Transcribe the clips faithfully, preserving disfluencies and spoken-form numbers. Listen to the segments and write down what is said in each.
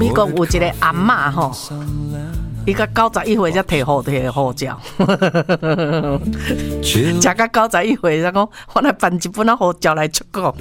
美国有一个阿嬷吼，伊到九十一岁才摕护摕护照，食到九十一岁才讲，我来办一本啊护照来出国。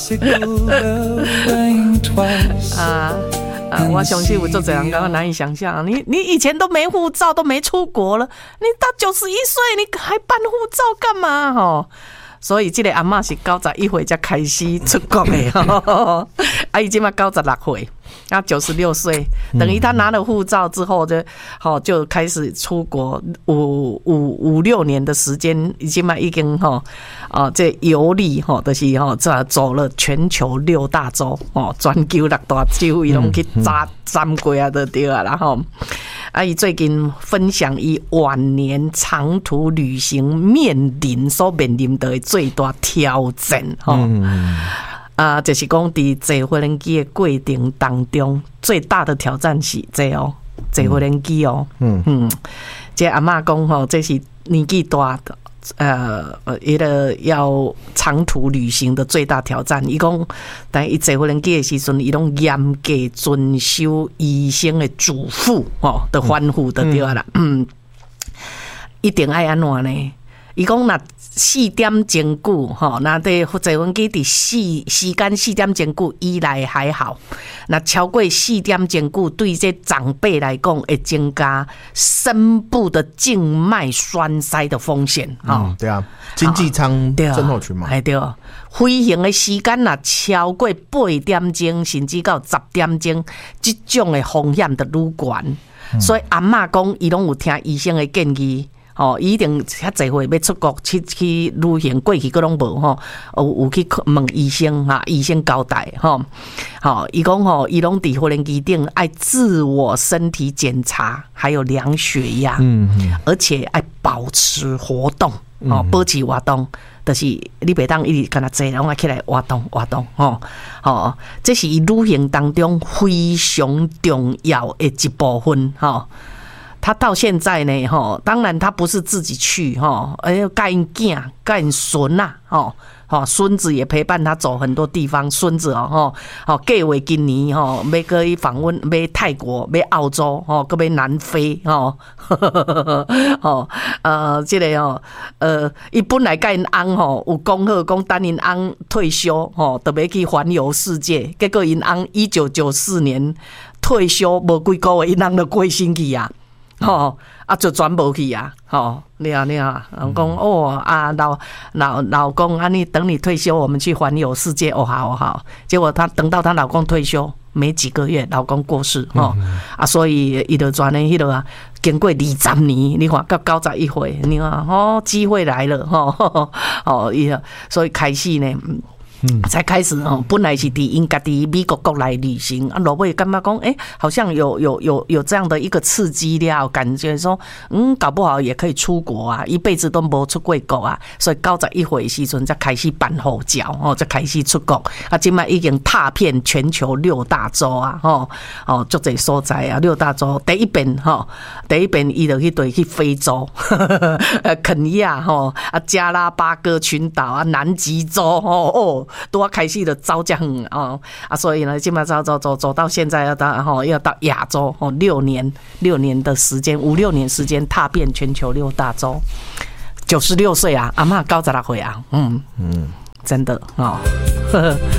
啊啊！我相信有做这人，刚刚难以想象，你你以前都没护照，都没出国了，你到九十一岁你还办护照干嘛？吼！所以这个阿嬷是九十一岁才开始出国的，啊，伊今嘛九十六岁，啊，九十六岁，等于他拿了护照之后就，好就开始出国五五五六年的时间，已经嘛已经哈啊这游历哈，就是哈这走了全球六大洲哦，全球六大洲伊拢去扎参过啊，就对啊，然后。啊，伊最近分享伊晚年长途旅行面临所面临的最大挑战，吼、嗯，啊，就是讲伫坐飞轮机的过程当中，最大的挑战是这哦，坐飞轮机哦，嗯嗯，这阿嬷讲吼，这是年纪大的。呃，伊个要长途旅行的最大挑战，伊讲，但伊坐飞轮机的时阵，伊拢严格遵守医生的嘱咐哦的吩咐就对啦，嗯，嗯一定爱安怎呢？伊讲若四点前久吼，那对坐飞轮机伫四时间四点前久以内还好，那超过四点前久，对这长辈来讲会增加深部的静脉栓塞的风险。 嗯，对啊，经济舱症候群嘛， 哎对，飞行的时间若超过八点钟，甚至到十点钟，这种的风险就愈悬。嗯、所以阿嬷讲，伊拢有听医生的建议。哦，伊一定遐侪回要出国去去旅行，过去佫拢无吼，有有去问医生哈，医生交代吼，好，伊讲吼，伊拢伫飞轮机顶爱自我身体检查，还有量血压，嗯，而且爱保持活动，哦，保持活动，就是你袂当一直干那坐，拢爱起来活动活动，吼，吼，这是伊旅行当中非常重要的一部分，吼。他到现在呢，哈，当然他不是自己去，哈，哎，带因囝、带因孙呐，哈，哈，孙子也陪伴他走很多地方，孙子哦，哈，哦，计划今年哈，要去访问，要泰国，要澳洲，哈，搁要南非，哈，哦，呃，这个哦，呃，伊本来甲因翁吼有讲好，讲等因翁退休，吼，特别去环游世界，结果因翁一九九四年退休，无几个月，因翁就过身去啊。吼、哦，啊就全无去啊！吼、哦，你好你好，人讲哦啊老老老公啊，你等你退休，我们去环游世界哦，好好。结果她等到她老公退休没几个月，老公过世吼、哦嗯、啊，所以伊就转呢迄个啊，经过二十年，你看到九十一岁，你看哦，机会来了吼哦，伊所以开始呢。嗯、才开始哦，本来是伫因家己美国国内旅行，啊，老尾感觉讲，哎、欸，好像有有有有这样的一个刺激了，感觉说，嗯，搞不好也可以出国啊，一辈子都没出过国啊，所以九十一岁时阵才开始办护照，哦，才开始出国，啊，现在已经踏遍全球六大洲啊，吼，哦，足侪所在啊，六大洲第一遍吼，第一遍伊就去对去非洲，肯亚吼，啊，加拉巴哥群岛啊，南极洲哦哦。都要开始的走这远哦啊，所以呢，基本上走走走走到现在要到哈要到亚洲哦，六年六年的时间，五六年时间踏遍全球六大洲，九十六岁啊，阿嬷九十六岁啊，嗯嗯，真的哦。